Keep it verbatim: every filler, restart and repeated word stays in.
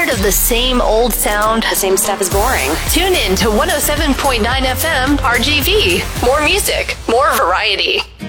Tired of the same old sound? The same stuff is boring. Tune in to one oh seven point nine F M R G V. More music, more variety.